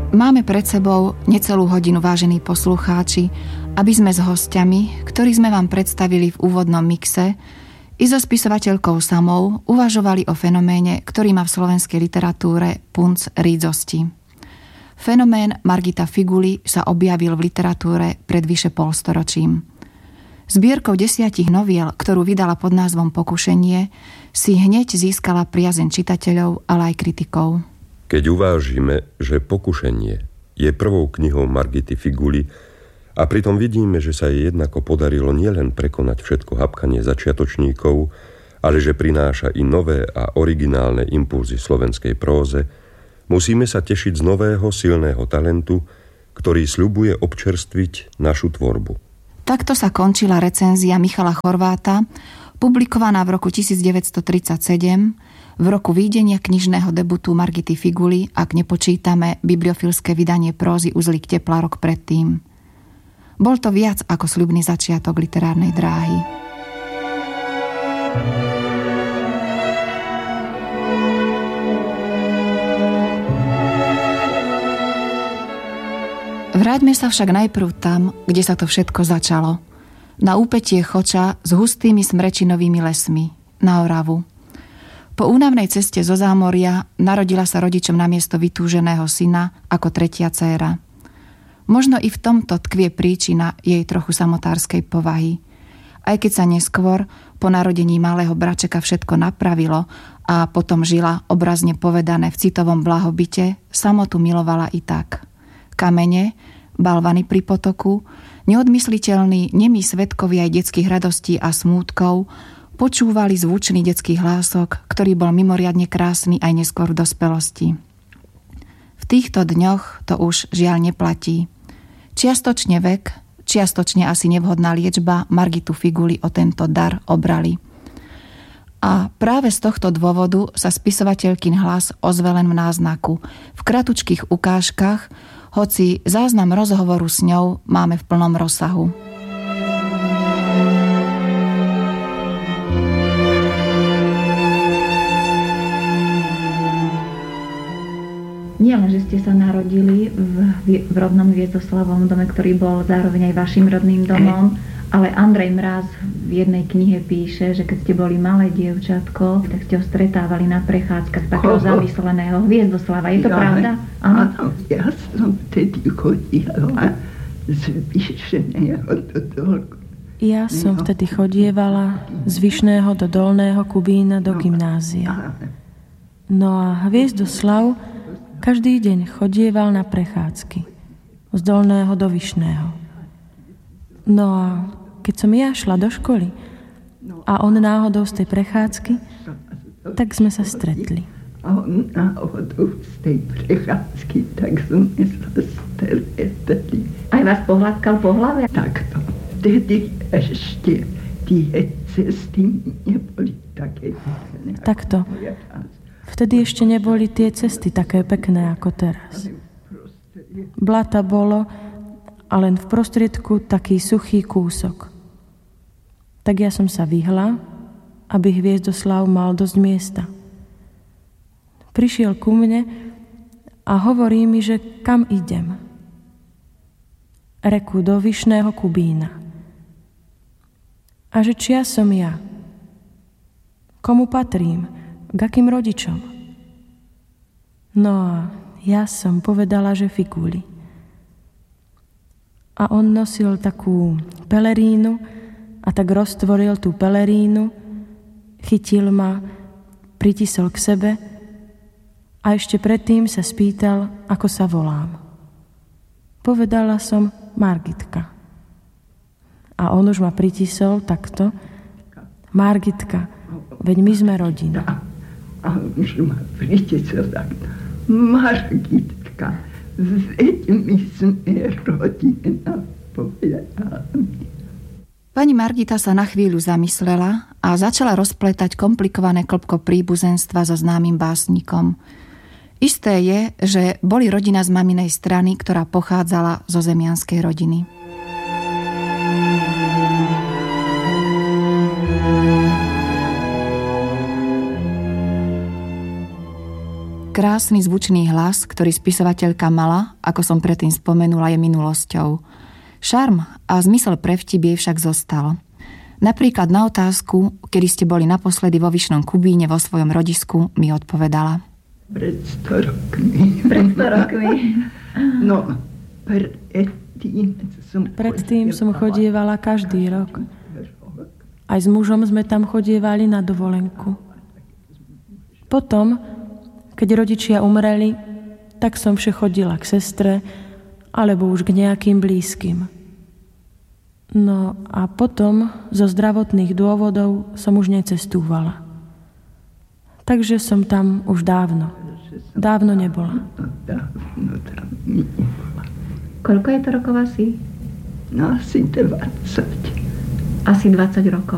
Máme pred sebou necelú hodinu, vážení poslucháči, aby sme s hostiami, ktorí sme vám predstavili v úvodnom mixe, i so spisovateľkou samou uvažovali o fenoméne, ktorý má v slovenskej literatúre punc rídzosti. Fenomén Margita Figuli sa objavil v literatúre pred vyše polstoročím. Zbierkou 10 noviel, ktorú vydala pod názvom Pokušenie, si hneď získala priazeň čitateľov, ale aj kritikov. Keď uvážime, že Pokušenie je prvou knihou Margity Figuli a pritom vidíme, že sa jej jednako podarilo nielen prekonať všetko hapkanie začiatočníkov, ale že prináša i nové a originálne impulzy slovenskej próze, musíme sa tešiť z nového silného talentu, ktorý sľubuje občerstviť našu tvorbu. Takto sa končila recenzia Michala Chorváta, publikovaná v roku 1937, v roku výdenia knižného debutu Margity Figuli, ak nepočítame bibliofilské vydanie prózy Uzlík tepla rok predtým. Bol to viac ako sľubný začiatok literárnej dráhy. Vráťme sa však najprv tam, kde sa to všetko začalo. Na úpätie Choča s hustými smrečinovými lesmi, na Oravu. Po únavnej ceste zo zámoria narodila sa rodičom namiesto vytúženého syna ako tretia dcéra. Možno i v tomto tkvie príčina jej trochu samotárskej povahy. Aj keď sa neskôr, po narodení malého bračeka všetko napravilo a potom žila, obrazne povedané, v citovom blahobite, samotu milovala i tak. Kamene, balvany pri potoku, neodmysliteľní nemí svedkovia aj detských radostí a smútkov počúvali zvučný detský hlások, ktorý bol mimoriadne krásny aj neskôr v dospelosti. V týchto dňoch to už žiaľ neplatí. Čiastočne vek, čiastočne asi nevhodná liečba Margitu Figuli o tento dar obrali. A práve z tohto dôvodu sa spisovateľkin hlas ozve len v náznaku, v kratučkých ukážkach, hoci záznam rozhovoru s ňou máme v plnom rozsahu. Nie len, že ste sa narodili v rodnom Viezdoslavovom dome, ktorý bol zároveň aj vašim rodným domom, ale Andrej Mráz v jednej knihe píše, že keď ste boli malé dievčatko, tak ste ho stretávali na prechádzkach takého zamysleného Hviezdoslava. Je to pravda? Áno, ja som vtedy chodila z Vyšného do Dolného. Ja som vtedy chodievala z Vyšného do Dolného Kubína do gymnázia. No a Hviezdoslav každý deň chodieval na prechádzky z Dolného do Vyšného. No a keď som ja šla do školy a on náhodou z tej prechádzky, tak sme sa stretli. A on náhodou z tej prechádzky, tak sme sa stretli. Aj vás pohľadkal po hlave? Takto. Vtedy ešte tie cesty neboli také pekné. Takto. Vtedy ešte neboli tie cesty také pekné ako teraz. Blata bolo a len v prostriedku taký suchý kúsok. Tak ja som sa vyhla, aby Hviezdoslav mal dosť miesta. Prišiel ku mne a hovorí mi, že kam idem. Reku do Vyšného Kubína. A že čia som ja. Komu patrím? K akým rodičom? No a ja som povedala, že Figuli. A on nosil takú pelerínu a tak roztvoril tú pelerínu, chytil ma, pritisol k sebe a ešte predtým sa spýtal, ako sa volám. Povedala som Margitka. A on už ma pritisol takto. Margitka, veď my sme rodina. A už ma pritisol takto. Margitka, veď my sme rodina, povedala mi. Pani Margita sa na chvíľu zamyslela a začala rozpletať komplikované klbko príbuzenstva so známym básnikom. Isté je, že boli rodina z maminej strany, ktorá pochádzala zo zemianskej rodiny. krásny zvučný hlas, ktorý spisovateľka mala, ako som predtým spomenula, je minulosťou. Šarm a zmysel pre vtip jej však zostal. Napríklad na otázku, kedy ste boli naposledy vo Vyšnom Kubíne vo svojom rodisku, mi odpovedala. Pred 100 rokmi. Pred 100 rokmi. No, predtým som chodievala každý rok. Aj s mužom sme tam chodievali na dovolenku. Potom, keď rodičia umreli, tak som vše chodila k sestre alebo už k nejakým blízkym. No a potom zo zdravotných dôvodov som už necestúvala. Takže som tam už dávno nebola. Koľko je to rokov asi? No asi 20. Asi 20 rokov.